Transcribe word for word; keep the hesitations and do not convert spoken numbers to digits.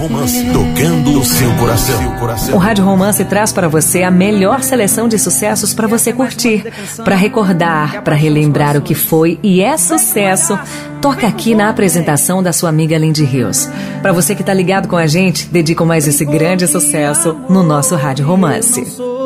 Romance, tocando o seu coração. O Rádio Romance traz para você a melhor seleção de sucessos para você curtir, para recordar, para relembrar o que foi e é sucesso. Toca aqui na apresentação da sua amiga Lindy Rios. Para você que tá ligado com a gente, dedico mais esse grande sucesso no nosso Rádio Romance.